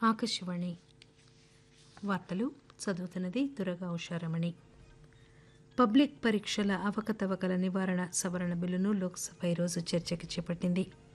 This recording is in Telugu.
ఆకాశవాణి వార్తలు చదువుతున్నది దుర్గా ఉషారమణి. పబ్లిక్ పరీక్షల అవకతవకల నివారణ సవరణ బిల్లును లోక్సభ ఈరోజు చర్చకు చేపట్టింది.